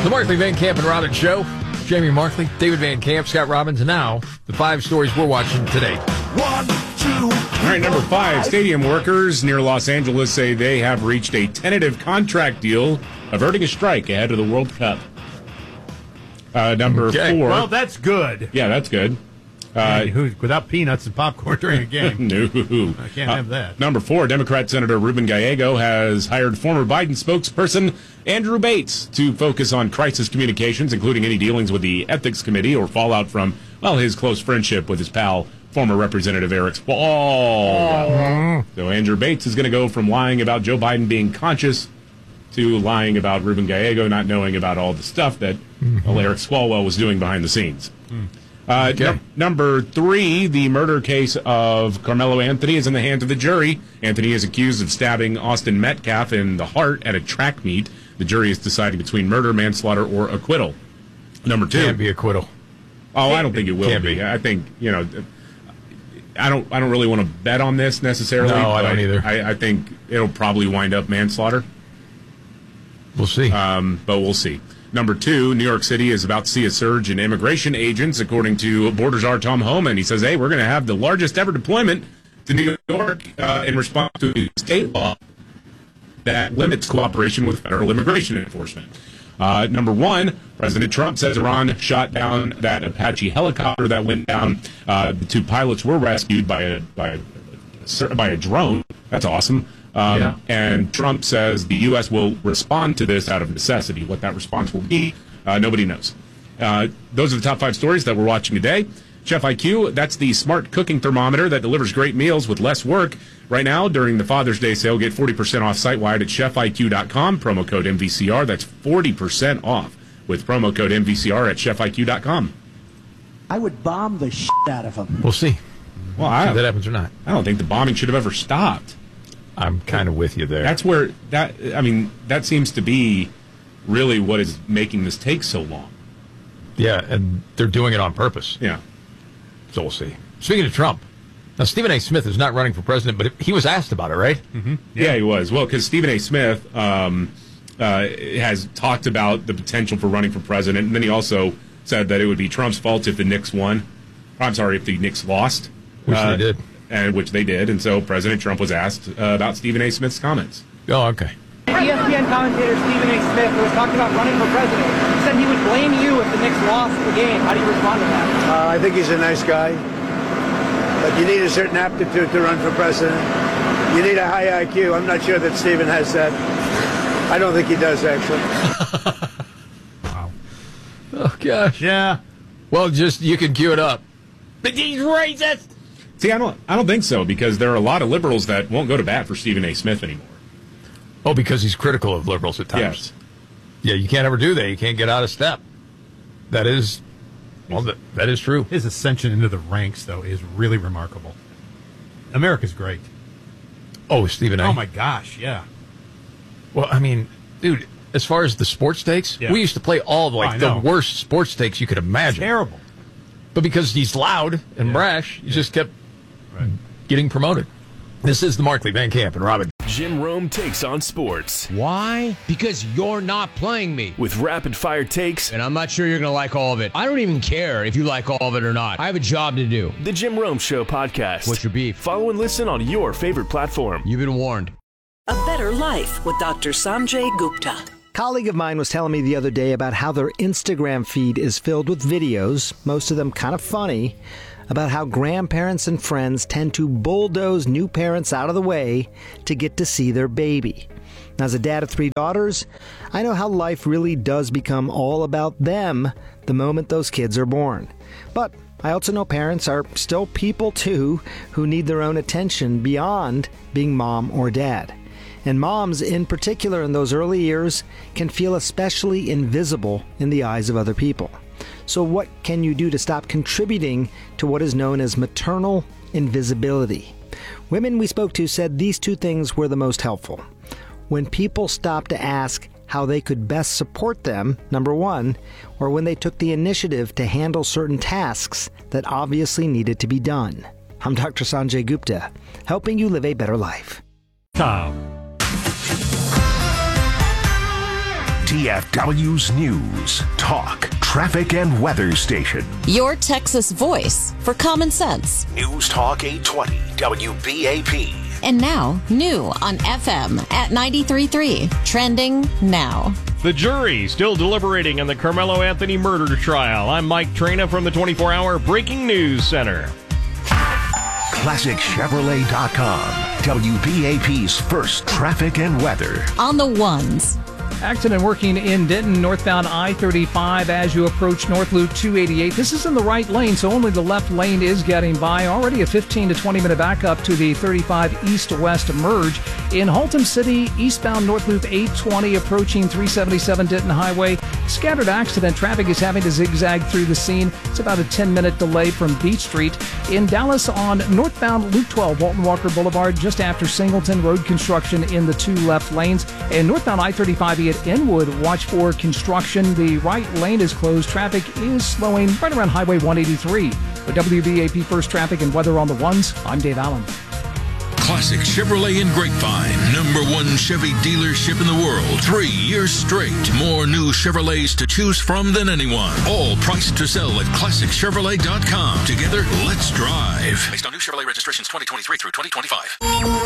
The Markley, Van Camp, and Robbins Show. Jamie Markley, David Van Camp, Scott Robbins, and now the 5 stories we're watching today. 1, 2, 3. All right, number 5. Stadium workers near Los Angeles say they have reached a tentative contract deal averting a strike ahead of the World Cup. Number 4. Well, that's good. Yeah, that's good. Without peanuts and popcorn during a game. No. I can't have that. Number 4, Democrat Senator Ruben Gallego has hired former Biden spokesperson Andrew Bates to focus on crisis communications, including any dealings with the Ethics Committee or fallout from, his close friendship with his pal, former Representative Eric Swalwell. So Andrew Bates is going to go from lying about Joe Biden being conscious to lying about Ruben Gallego not knowing about all the stuff that Eric Swalwell was doing behind the scenes. Number 3, the murder case of Carmelo Anthony is in the hands of the jury. Anthony is accused of stabbing Austin Metcalf in the heart at a track meet. The jury is deciding between murder, manslaughter, or acquittal. Number 2. Can't be acquittal. Oh, I don't think it will Can't be. I think, I don't really want to bet on this necessarily. No, I don't either. I think it'll probably wind up manslaughter. We'll see. But we'll see. Number 2, New York City is about to see a surge in immigration agents, according to Border Czar Tom Homan. He says, we're going to have the largest ever deployment to New York in response to a state law that limits cooperation with federal immigration enforcement. Number 1, President Trump says Iran shot down that Apache helicopter that went down. The 2 pilots were rescued by a drone. That's awesome. And Trump says the U.S. will respond to this out of necessity. What that response will be, nobody knows. Those are the top 5 stories that we're watching today. Chef IQ, that's the smart cooking thermometer that delivers great meals with less work. Right now, during the Father's Day sale, get 40% off site-wide at chefiq.com. Promo code MVCR. That's 40% off with promo code MVCR at chefiq.com. I would bomb the shit out of him. We'll see. Well, See if that happens or not. I don't think the bombing should have ever stopped. I'm kind of with you there. That's where that seems to be really what is making this take so long. Yeah, and they're doing it on purpose. Yeah. So we'll see. Speaking of Trump, now Stephen A. Smith is not running for president, but he was asked about it, right? Mm-hmm. Yeah, he was. Well, because Stephen A. Smith has talked about the potential for running for president, and then he also said that it would be Trump's fault if the Knicks won. I'm sorry, if the Knicks lost. Which they did. Which they did, and so President Trump was asked about Stephen A. Smith's comments. Oh, okay. ESPN commentator Stephen A. Smith, who was talking about running for president, said he would blame you if the Knicks lost the game. How do you respond to that? I think he's a nice guy, but you need a certain aptitude to run for president. You need a high IQ. I'm not sure that Stephen has that. I don't think he does, actually. Wow. Oh, gosh. Yeah. Well, you can cue it up. But he's racist! See, I don't think so, because there are a lot of liberals that won't go to bat for Stephen A. Smith anymore. Oh, because he's critical of liberals at times. Yes. Yeah, you can't ever do that. You can't get out of step. That is true. His ascension into the ranks, though, is really remarkable. America's great. Oh, Stephen A. Oh, my gosh, yeah. Well, I mean, dude, as far as the sports stakes, we used to play all the worst sports stakes you could imagine. Terrible. But because he's loud and brash, he just kept getting promoted. This is the Markley, Van Camp, and Robin. Jim Rome takes on sports. Why? Because you're not playing me. With rapid-fire takes. And I'm not sure you're going to like all of it. I don't even care if you like all of it or not. I have a job to do. The Jim Rome Show podcast. What's your beef? Follow and listen on your favorite platform. You've been warned. A Better Life with Dr. Sanjay Gupta. A colleague of mine was telling me the other day about how their Instagram feed is filled with videos, most of them kind of funny, about how grandparents and friends tend to bulldoze new parents out of the way to get to see their baby. Now, as a dad of 3 daughters, I know how life really does become all about them the moment those kids are born. But I also know parents are still people too who need their own attention beyond being mom or dad. And moms, in particular in those early years, can feel especially invisible in the eyes of other people. So what can you do to stop contributing to what is known as maternal invisibility? Women we spoke to said these 2 things were the most helpful. When people stopped to ask how they could best support them, number 1, or when they took the initiative to handle certain tasks that obviously needed to be done. I'm Dr. Sanjay Gupta, helping you live a better life. Tom. WTFW's News, Talk, Traffic, and Weather Station. Your Texas voice for common sense. News Talk 820 WBAP. And now, new on FM at 93.3. Trending now. The jury still deliberating on the Carmelo Anthony murder trial. I'm Mike Traina from the 24-hour Breaking News Center. ClassicChevrolet.com. WBAP's first traffic and weather. On the ones. Accident working in Denton, northbound I-35 as you approach North Loop 288. This is in the right lane, so only the left lane is getting by. Already a 15 to 20 minute backup to the 35 east-west merge. In Haltom City, eastbound North Loop 820 approaching 377 Denton Highway. Scattered accident. Traffic is having to zigzag through the scene. It's about a 10-minute delay from Beach Street. In Dallas on northbound Loop 12, Walton Walker Boulevard, just after Singleton, road construction in the two left lanes. And northbound I-35 at Inwood, watch for construction. The right lane is closed. Traffic is slowing right around Highway 183. With WBAP First Traffic and Weather on the Ones, I'm Dave Allen. Classic Chevrolet in Grapevine, #1 Chevy dealership in the world. 3 years straight. More new Chevrolets to choose from than anyone. All priced to sell at ClassicChevrolet.com. Together, let's drive. Based on new Chevrolet registrations 2023 through 2025.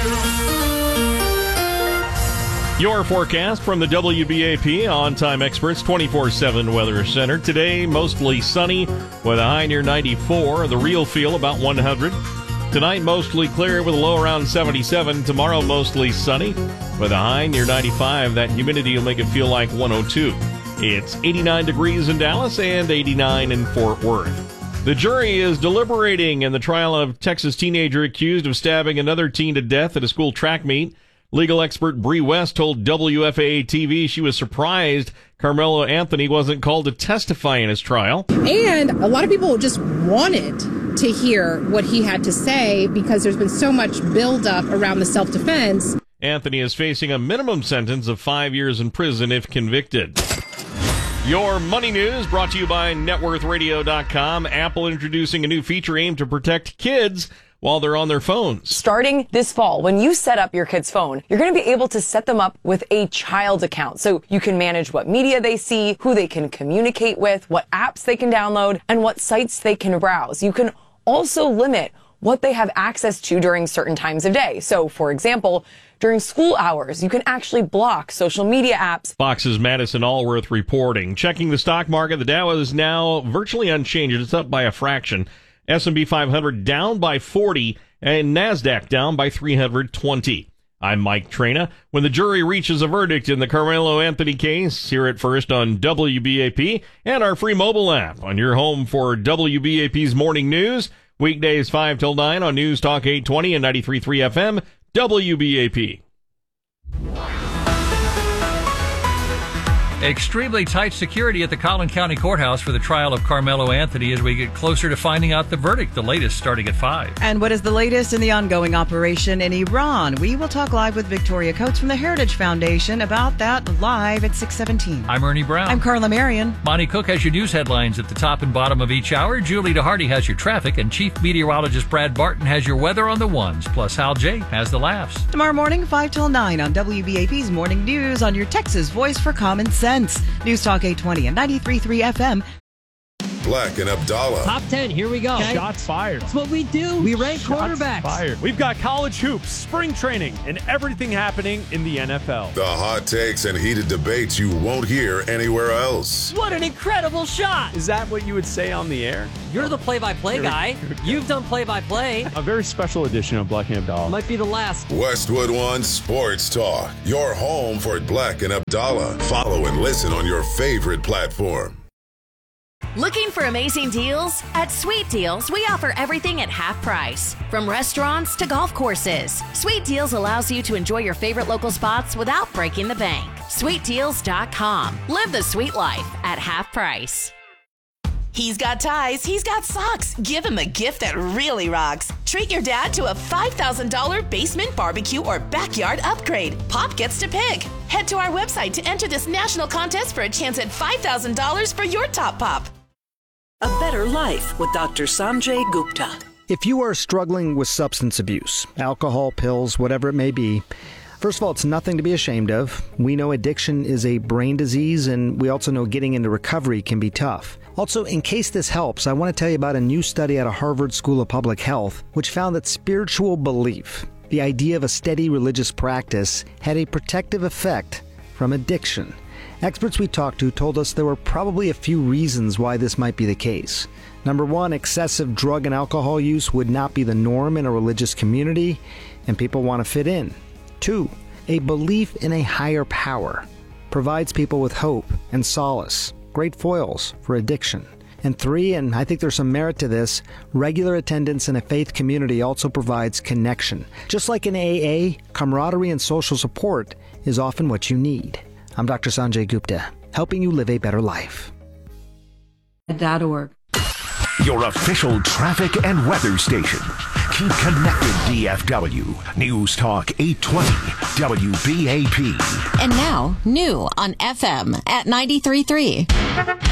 Your forecast from the WBAP On-Time Experts 24/7 Weather Center. Today, mostly sunny with a high near 94. The real feel about 100. Tonight, mostly clear with a low around 77. Tomorrow, mostly sunny with a high near 95. That humidity will make it feel like 102. It's 89 degrees in Dallas and 89 in Fort Worth. The jury is deliberating in the trial of Texas teenager accused of stabbing another teen to death at a school track meet. Legal expert Bree West told WFAA-TV she was surprised Carmelo Anthony wasn't called to testify in his trial. And a lot of people just wanted to hear what he had to say because there's been so much buildup around the self-defense. Anthony is facing a minimum sentence of 5 years in prison if convicted. Your money news brought to you by NetWorthRadio.com. Apple introducing a new feature aimed to protect kids while they're on their phones. Starting this fall, when you set up your kid's phone, you're going to be able to set them up with a child account. So you can manage what media they see, who they can communicate with, what apps they can download, and what sites they can browse. You can also limit what they have access to during certain times of day. So, for example, during school hours, you can actually block social media apps. Fox's Madison Allworth reporting. Checking the stock market, the Dow is now virtually unchanged. It's up by a fraction. S&P 500 down by 40 and NASDAQ down by 320. I'm Mike Traina. When the jury reaches a verdict in the Carmelo Anthony case, hear it first on WBAP and our free mobile app on your home for WBAP's morning news. Weekdays 5 till 9 on News Talk 820 and 93.3 FM, WBAP. Extremely tight security at the Collin County Courthouse for the trial of Carmelo Anthony as we get closer to finding out the verdict, the latest starting at 5. And what is the latest in the ongoing operation in Iran? We will talk live with Victoria Coates from the Heritage Foundation about that live at 6:17. I'm Ernie Brown. I'm Carla Marion. Monty Cook has your news headlines at the top and bottom of each hour. Julie DeHardy has your traffic, and Chief Meteorologist Brad Barton has your weather on the ones. Plus, Hal J has the laughs. Tomorrow morning, 5 till 9 on WBAP's Morning News on your Texas voice for common sense. News Talk 820 and 93.3 FM. Black and Abdallah. Top 10, here we go. Okay. Shots fired. That's what we do. We rank quarterbacks. Fired. We've got college hoops, spring training, and everything happening in the NFL. The hot takes and heated debates you won't hear anywhere else. What an incredible shot. Is that what you would say on the air? You're the play-by-play guy. You've done play-by-play. A very special edition of Black and Abdallah. Might be the last. Westwood One Sports Talk. Your home for Black and Abdallah. Follow and listen on your favorite platform. Looking for amazing deals? At Sweet Deals, we offer everything at half price. From restaurants to golf courses, Sweet Deals allows you to enjoy your favorite local spots without breaking the bank. SweetDeals.com. Live the sweet life at half price. He's got ties, he's got socks. Give him a gift that really rocks. Treat your dad to a $5,000 basement barbecue or backyard upgrade. Pop gets to pick. Head to our website to enter this national contest for a chance at $5,000 for your top pop. A Better Life with Dr. Sanjay Gupta. If you are struggling with substance abuse, alcohol, pills, whatever it may be, First of all, it's nothing to be ashamed of. We know addiction is a brain disease, and we also know getting into recovery can be tough. Also, in case this helps, I want to tell you about a new study out of Harvard School of Public Health, which found that spiritual belief, the idea of a steady religious practice, had a protective effect from addiction. Experts we talked to told us there were probably a few reasons why this might be the case. Number one, excessive drug and alcohol use would not be the norm in a religious community, and people want to fit in. 2, a belief in a higher power provides people with hope and solace, great foils for addiction. And 3, and I think there's some merit to this, regular attendance in a faith community also provides connection. Just like in AA, camaraderie and social support is often what you need. I'm Dr. Sanjay Gupta, helping you live a better life. .org. Your official traffic and weather station. Keep connected, DFW. News Talk 820 WBAP. And now, new on FM at 93.3.